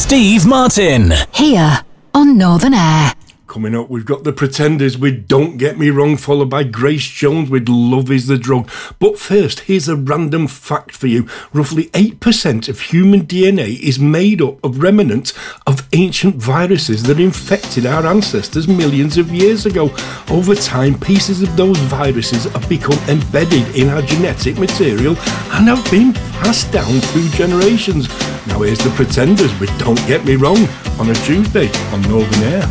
Steve Martin. Here on Northern Air. Coming up, we've got The Pretenders with Don't Get Me Wrong, followed by Grace Jones with Love Is the Drug. But first, here's a random fact for you. Roughly 8% of human DNA is made up of remnants of ancient viruses that infected our ancestors millions of years ago. Over time, pieces of those viruses have become embedded in our genetic material and have been passed down through generations. Now here's The Pretenders with Don't Get Me Wrong on a Tuesday on Northern Air.